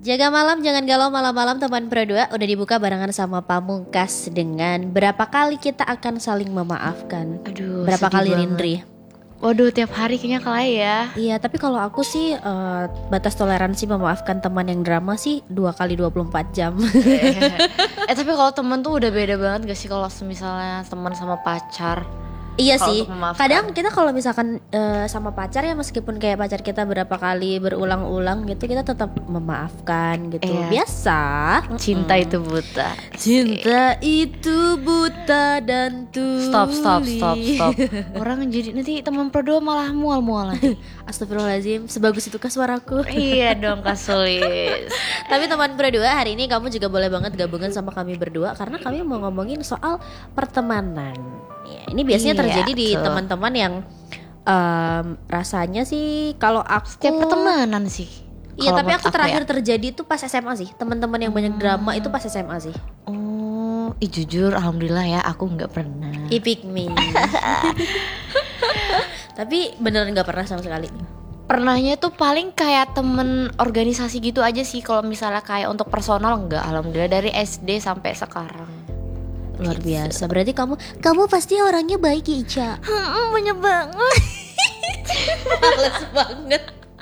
Jaga malam, jangan galau malam-malam teman Pro 2 udah dibuka barengan sama Pamungkas dengan berapa kali kita akan saling memaafkan. Aduh, berapa sedih kali banget. Rindri? Waduh, tiap hari kayaknya kalah ya. Iya, tapi kalau aku sih batas toleransi memaafkan teman yang drama sih 2 kali 24 jam. Tapi kalau temen tuh udah beda banget gak sih kalau misalnya teman sama pacar? Iya Kalau sih. untuk memaafkan. Kadang kita kalau misalkan sama pacar ya, meskipun kayak pacar kita berapa kali berulang-ulang gitu, kita tetap memaafkan gitu. Iya. Biasa. Cinta itu buta. Cinta itu buta dan tuli. Stop. Orang jadi nanti teman Pro 2 malah mual-mual nanti. Astagfirullahaladzim, sebagus itukah suaraku? Iya dong Kak Sulis. Tapi teman Pro 2, hari ini kamu juga boleh banget gabungan sama kami berdua, karena kami mau ngomongin soal pertemanan. Ya, ini biasanya Iya, terjadi di betul. teman-teman yang rasanya sih kalau aku Setiap pertemanan sih. Iya, Kalau tapi menurut aku terakhir ya. terjadi itu pas SMA sih. Teman-teman yang banyak drama itu pas SMA sih. Oh, jujur alhamdulillah ya aku nggak pernah. Pick me. Tapi beneran nggak pernah sama sekali. Pernahnya tuh paling kayak temen organisasi gitu aja sih. Kalau misalnya kayak untuk personal enggak, alhamdulillah dari SD sampai sekarang. Luar biasa. Berarti kamu pasti orangnya baik ya, Ica. Banyak banget. Males banget.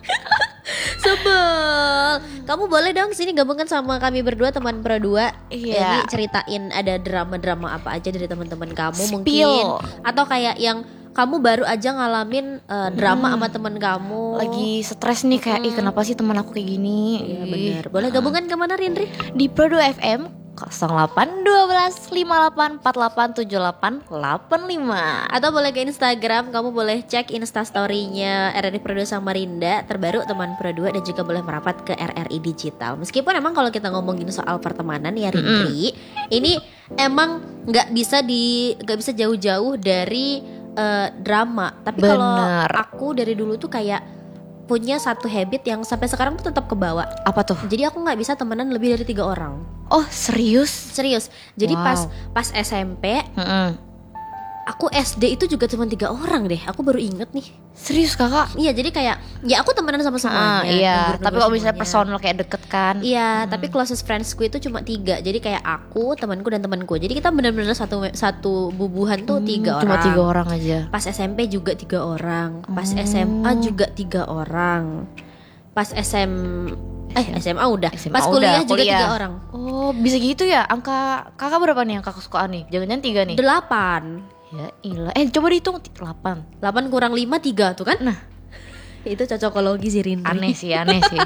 Sebel. Kamu boleh dong sini gabungkan sama kami berdua teman Pro 2. Iya. Jadi ceritain ada drama-drama apa aja dari teman-teman kamu. Spill. Mungkin atau kayak yang kamu baru aja ngalamin drama sama teman kamu. Lagi stres nih kayak ih kenapa sih teman aku kayak gini? Iya benar. Boleh gabungan kemana Rindri? Di Pro 2 FM 0812 58 48 78 85. Atau boleh ke Instagram, kamu boleh cek instastory-nya RRI Pro 2 Samarinda terbaru teman Pro 2, dan juga boleh merapat ke RRI Digital. Meskipun emang kalau kita ngomongin soal pertemanan ya Rindri, ini emang nggak bisa jauh-jauh dari drama. Tapi kalau Bener. aku dari dulu tuh kayak punya satu habit yang sampai sekarang tuh tetap kebawa. Apa tuh? Jadi aku nggak bisa temenan lebih dari 3 orang. Oh serius? Serius. Jadi Wow. pas SMP, Mm-mm. aku SD itu juga cuma 3 orang deh. Aku baru inget nih. Serius kakak? Iya, jadi kayak ya aku temenan sama semuanya. Iya. Nunggu-nunggu Tapi kalau misalnya semuanya. personal kayak deket kan? Iya, tapi closest friendsku itu cuma 3. Jadi kayak aku, temanku dan temanku. Jadi kita benar-benar satu bubuhan tuh 3 orang. Cuma 3 orang aja. Pas SMP juga 3 orang. Pas SMA juga 3 orang. Pas SMA udah. SMA Pas udah, kuliah juga kuliah. 3 orang. Oh bisa gitu ya? Angka kakak berapa nih yang kakak suka nih? Jangan-jangan 3 nih? 8. Ya ilah. Coba dihitung 8. 8 kurang 5 3 tuh kan? Nah. Itu cocokologi sih Rindri. Aneh sih.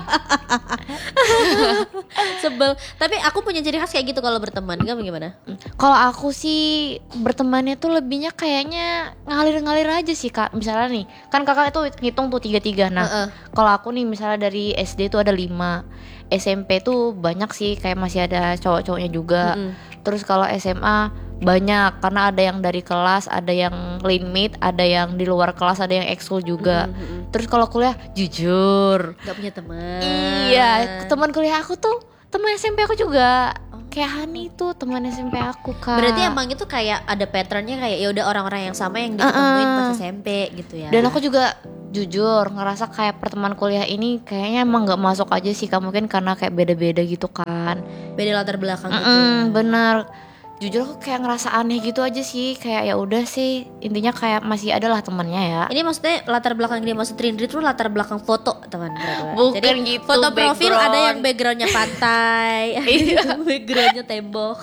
Sebel. Tapi aku punya ciri khas kayak gitu kalau berteman. Kamu gimana? Kalau aku sih bertemannya tuh lebihnya kayaknya ngalir-ngalir aja sih kak. Misalnya nih, kan kakak itu ngitung tuh 3-3. Nah, kalau aku nih misalnya dari SD tuh ada 5, SMP tuh banyak sih, kayak masih ada cowok-cowoknya juga. Terus kalau SMA banyak, karena ada yang dari kelas, ada yang limit, ada yang di luar kelas, ada yang ekskul juga. Terus kalau kuliah jujur Gak punya teman. iya, teman kuliah aku tuh teman SMP aku juga. Kayak Hani tuh teman SMP aku kak. Berarti emang itu kayak ada patternnya, kayak ya udah orang-orang yang sama yang diketemuin pas SMP gitu ya. Dan aku juga jujur ngerasa kayak pertemanan kuliah ini kayaknya emang nggak masuk aja sih kak, mungkin karena kayak beda-beda gitu kan. beda latar belakang gitu. Bener. Jujur aku kayak ngerasa aneh gitu aja sih, kayak ya udah sih intinya kayak masih ada lah temannya ya. Ini maksudnya latar belakang dia maksud Rindri tuh latar belakang foto teman. Bukan Jadi gitu, foto profil background. ada yang backgroundnya pantai, ada yang backgroundnya tembok.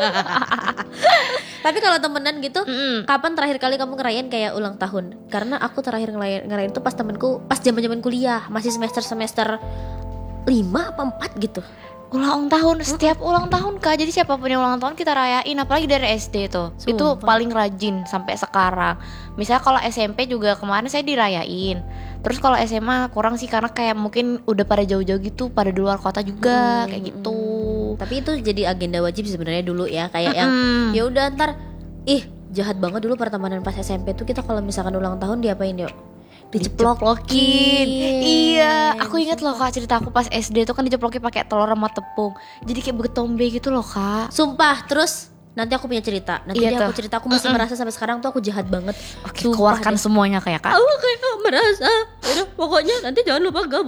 Tapi kalau temenan gitu, kapan terakhir kali kamu ngerayain kayak ulang tahun? Karena aku terakhir ngerayain tuh pas temenku pas zaman kuliah, masih semester 5 apa 4 gitu. Ulang tahun, setiap ulang tahun kak. Jadi siapapun yang ulang tahun kita rayain, apalagi dari SD tuh. Itu Sumpah. paling rajin sampai sekarang. Misalnya kalau SMP juga kemarin saya dirayain. Terus kalau SMA kurang sih, karena kayak mungkin udah pada jauh-jauh gitu, pada di luar kota juga kayak gitu. Tapi itu jadi agenda wajib sebenarnya dulu ya, kayak yang ya udah ntar jahat banget dulu pertemanan pas SMP tuh, kita kalau misalkan ulang tahun diapain yuk? Diceplokin. Iya, aku ingat loh kak, cerita aku pas SD tuh kan diceplokin pakai telur sama tepung. Jadi kayak beketombe gitu loh kak. Sumpah, terus nanti aku punya cerita. Nanti Iya deh aku tuh. cerita, aku masih merasa sampai sekarang tuh aku jahat banget. Oke, keluarkan semuanya kayak kak. Aku kayak merasa. Udah, pokoknya nanti jangan lupa gabung